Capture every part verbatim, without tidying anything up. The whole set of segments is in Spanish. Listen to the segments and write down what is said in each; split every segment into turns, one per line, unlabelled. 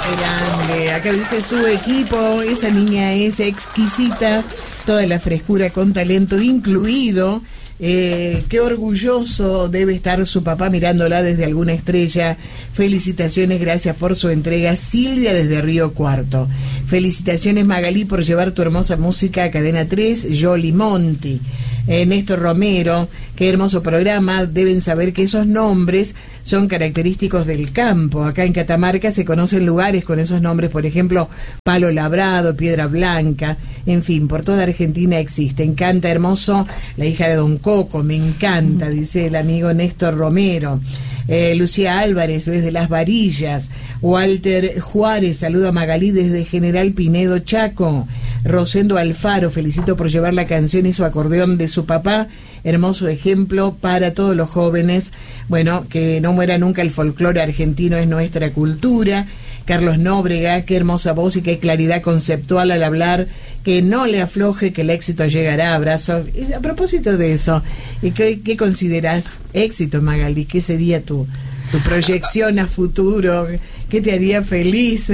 Grande, acá dice su equipo, esa niña es exquisita, toda la frescura con talento incluido. Eh, qué orgulloso debe estar su papá mirándola desde alguna estrella. Felicitaciones, gracias por su entrega. Silvia desde Río Cuarto. Felicitaciones, Magalí, por llevar tu hermosa música a Cadena tres. Yoli Monti. Eh, Néstor Romero, qué hermoso programa. Deben saber que esos nombres son característicos del campo. Acá en Catamarca se conocen lugares con esos nombres, por ejemplo, Palo Labrado, Piedra Blanca, en fin, por toda Argentina existen. Canta hermoso la hija de Don Coco, me encanta, dice el amigo Néstor Romero. Eh, Lucía Álvarez desde Las Varillas. Walter Juárez, saludo a Magalí desde General Pinedo, Chaco. Rosendo Alfaro, felicito por llevar la canción y su acordeón de su papá. Hermoso ejemplo para todos los jóvenes. Bueno, que no muera nunca el folclore argentino, es nuestra cultura. Carlos Nóbrega, qué hermosa voz y qué claridad conceptual al hablar, que no le afloje, que el éxito llegará. Abrazos. Y a propósito de eso, ¿qué, qué considerás éxito, Magalí? ¿Qué sería tu, tu proyección a futuro? ¿Qué te haría feliz?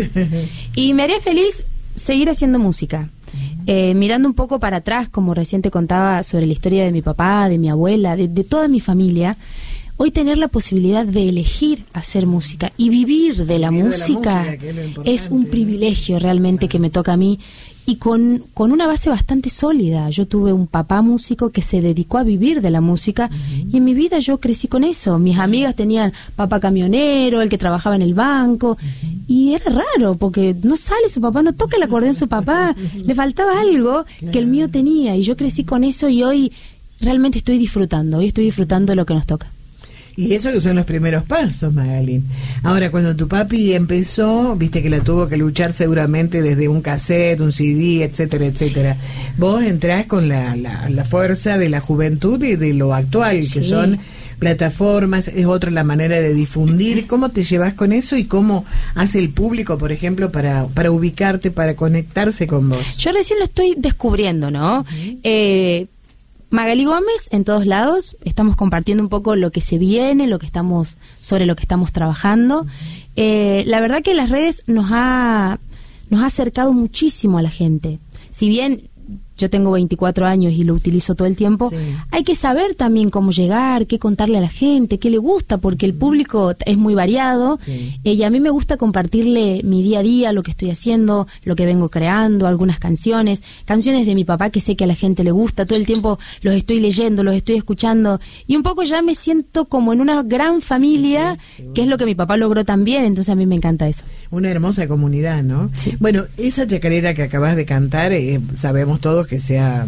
Y me haría feliz seguir haciendo música. Eh, mirando un poco para atrás, como recién te contaba sobre la historia de mi papá, de mi abuela, de, de toda mi familia, hoy tener la posibilidad de elegir hacer música y vivir de la vivir música, de la música es, es un privilegio realmente, claro, que me toca a mí, y con, con una base bastante sólida. Yo tuve un papá músico que se dedicó a vivir de la música, uh-huh, y en mi vida yo crecí con eso. Mis amigas tenían papá camionero, el que trabajaba en el banco, uh-huh, y era raro porque no sale su papá, no toca el acordeón su papá, le faltaba algo, claro, que el mío tenía, y yo crecí con eso y hoy realmente estoy disfrutando, hoy estoy disfrutando de lo que nos toca.
Y eso que son los primeros pasos, Magalí. Ahora, cuando tu papi empezó, viste que la tuvo que luchar seguramente desde un cassette, un C D, etcétera, etcétera. Vos entrás con la, la, la fuerza de la juventud y de lo actual, sí, que son plataformas, es otra la manera de difundir. ¿Cómo te llevas con eso y cómo hace el público, por ejemplo, para, para ubicarte, para conectarse con vos?
Yo recién lo estoy descubriendo, ¿no? Uh-huh. Eh... Magalí Gómez en todos lados, estamos compartiendo un poco lo que se viene, lo que estamos, sobre lo que estamos trabajando. Eh, la verdad que las redes nos ha, nos ha acercado muchísimo a la gente. Si bien yo tengo veinticuatro años y lo utilizo todo el tiempo, sí, hay que saber también cómo llegar, qué contarle a la gente, qué le gusta, porque el público es muy variado, sí, eh, y a mí me gusta compartirle mi día a día, lo que estoy haciendo, lo que vengo creando, algunas canciones, canciones de mi papá que sé que a la gente le gusta, todo el tiempo los estoy leyendo, los estoy escuchando, y un poco ya me siento como en una gran familia, sí, sí, que es lo que mi papá logró también, entonces a mí me encanta eso.
Una hermosa comunidad, ¿no? Sí. Bueno, esa chacarera que acabas de cantar, eh, sabemos todos que se ha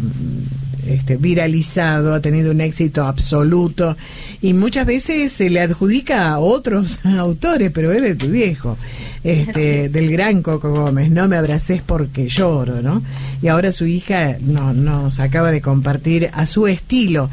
este, viralizado, ha tenido un éxito absoluto y muchas veces se le adjudica a otros autores, pero es de tu viejo, este, del gran Coco Gómez, No me abraces porque lloro, ¿no? Y ahora su hija no, nos acaba de compartir a su estilo.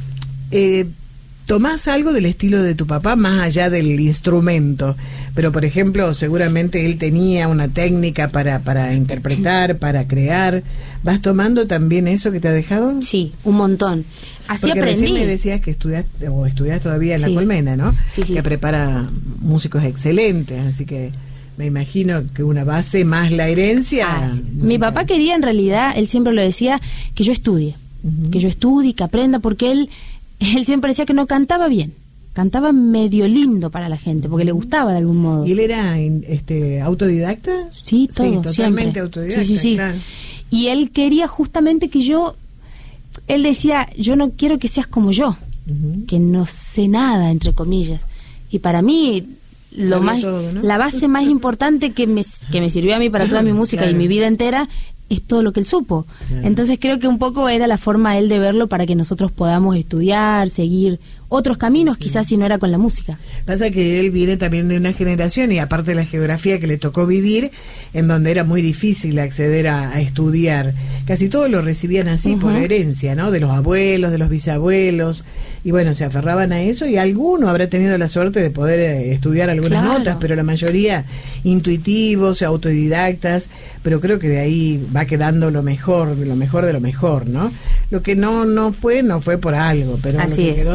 Eh, ¿Tomás algo del estilo de tu papá más allá del instrumento? Pero, por ejemplo, seguramente él tenía una técnica para, para interpretar, para crear. ¿Vas tomando también eso que te ha dejado?
Sí, un montón. Así
Porque
aprendí.
Recién me decías que estudias, o estudias todavía en, sí, la Colmena, ¿no?
Sí, sí.
Que prepara músicos excelentes, así que me imagino que una base más la herencia.
Ah, sí. Mi papá quería, en realidad, él siempre lo decía, que yo estudie. Uh-huh. Que yo estudie, que aprenda, porque él... Él siempre decía que no cantaba bien, cantaba medio lindo para la gente, porque le gustaba de algún modo.
¿Y él era este autodidacta?
Sí, todo,
sí, totalmente
siempre.
autodidacta,
sí, sí, sí.
Claro.
Y él quería justamente que yo, él decía, yo no quiero que seas como yo, uh-huh, que no sé nada, entre comillas. Y para mí, lo más, todo, ¿no? La base más importante que me, que me sirvió a mí para toda mi música, claro, y mi vida entera, es todo lo que él supo. Claro. Entonces creo que un poco era la forma él de verlo para que nosotros podamos estudiar, seguir otros caminos, sí, quizás si no era con la música.
Pasa que él viene también de una generación, y aparte de la geografía que le tocó vivir, en donde era muy difícil acceder a, a estudiar. Casi todos lo recibían así, uh-huh, por herencia, ¿no? De los abuelos, de los bisabuelos, y bueno, se aferraban a eso, y alguno habrá tenido la suerte de poder eh, estudiar algunas, claro, notas, pero la mayoría intuitivos, autodidactas, pero creo que de ahí va quedando lo mejor, de lo mejor de lo mejor, ¿no? Lo que no no fue, no fue por algo, pero
así
lo que
es.
quedó sí,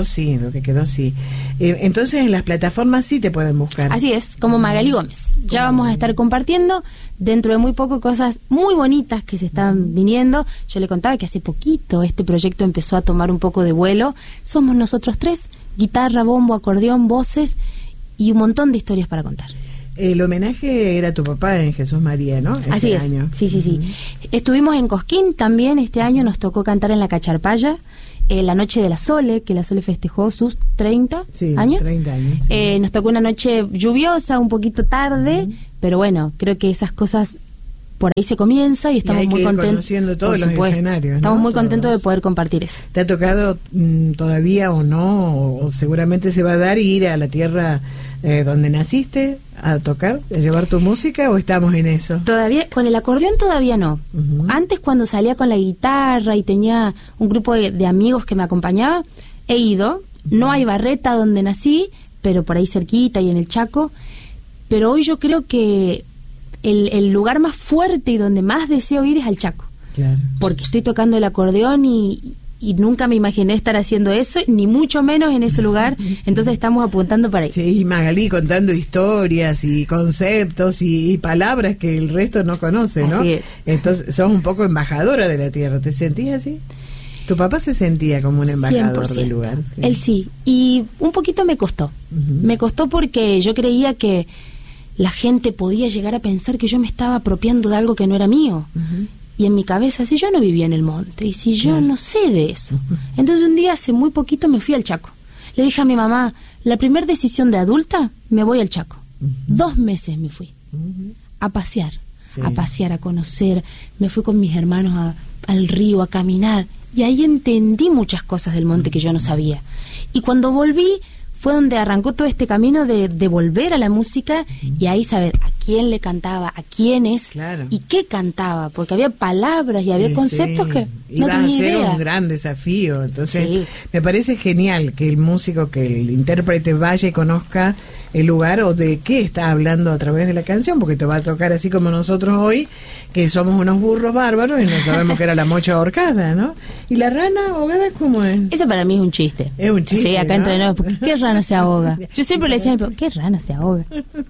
claro, te quedó así. Eh, entonces en las plataformas sí te pueden buscar.
Así es, como Magali Gómez. Ya vamos a estar compartiendo dentro de muy poco cosas muy bonitas que se están viniendo. Yo le contaba que hace poquito este proyecto empezó a tomar un poco de vuelo. Somos nosotros tres, guitarra, bombo, acordeón, voces y un montón de historias para contar.
El homenaje era tu papá en Jesús María, ¿no? Este
Así es,
año.
sí, sí, sí. Uh-huh. Estuvimos en Cosquín también, este año nos tocó cantar en la Cacharpaya, eh, la noche de la Sole, que la Sole festejó sus treinta
sí,
años.
treinta años. Sí.
Eh, nos tocó una noche lluviosa, un poquito tarde, uh-huh. pero bueno, creo que esas cosas por ahí se comienza y estamos
y hay
muy
que ir
contentos.
Conociendo todos los escenarios, ¿no?
Estamos muy
Todos.
contentos de poder compartir eso.
¿Te ha tocado mmm, todavía o no? O, o seguramente se va a dar ir a la tierra eh, donde naciste a tocar, a llevar tu música, o estamos en eso?
Todavía, con el acordeón todavía no. Uh-huh. Antes, cuando salía con la guitarra y tenía un grupo de, de amigos que me acompañaba, he ido. Uh-huh. No hay Barreta donde nací, pero por ahí cerquita y en el Chaco. Pero hoy yo creo que el, el lugar más fuerte y donde más deseo ir es al Chaco.
Claro.
Porque estoy tocando el acordeón y, y nunca me imaginé estar haciendo eso, ni mucho menos en ese lugar. Sí. Entonces estamos apuntando para ahí.
Sí, Magali contando historias y conceptos y, y palabras que el resto no conoce, ¿no?
Así es.
Entonces sos un poco embajadora de la tierra. ¿Te sentías así? Tu papá se sentía como un embajador del lugar.
Sí. Él sí. Y un poquito me costó. Uh-huh. Me costó porque yo creía que la gente podía llegar a pensar que yo me estaba apropiando de algo que no era mío. Uh-huh. Y en mi cabeza, si yo no vivía en el monte, y si yo claro. no sé de eso. Uh-huh. Entonces un día, hace muy poquito, me fui al Chaco. Le dije a mi mamá, la primera decisión de adulta, me voy al Chaco. Uh-huh. Dos meses me fui. Uh-huh. A pasear, sí. a pasear, a conocer. Me fui con mis hermanos a, al río, a caminar. Y ahí entendí muchas cosas del monte que yo no sabía. Y cuando volví, fue donde arrancó todo este camino de, de volver a la música uh-huh. y ahí saber a quién le cantaba, a quiénes
claro.
y qué cantaba, porque había palabras y había sí, conceptos sí. que no
iba
tenía
a ser
idea.
Un gran desafío. Entonces
sí.
me parece genial que el músico, que el intérprete vaya y conozca el lugar o de qué está hablando a través de la canción, porque te va a tocar así como nosotros hoy, que somos unos burros bárbaros y no sabemos que era la mocha ahorcada, ¿no? ¿Y la rana ahogada cómo es?
Eso para mí es un chiste.
Es un chiste,
sí, acá
¿no?
entre nosotros, ¿qué rana se ahoga? Yo siempre le decía, pero ¿qué rana se ahoga?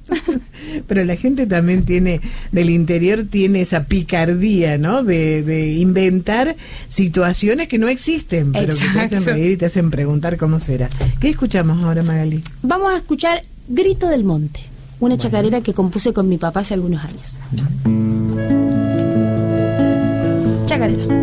Pero la gente también tiene, del interior tiene esa picardía, ¿no? De, de inventar situaciones que no existen, pero Exacto. que te hacen reír y te hacen preguntar cómo será. ¿Qué escuchamos ahora, Magali?
Vamos a escuchar Grito del Monte, una bueno. chacarera que compuse con mi papá hace algunos años. Chacarera.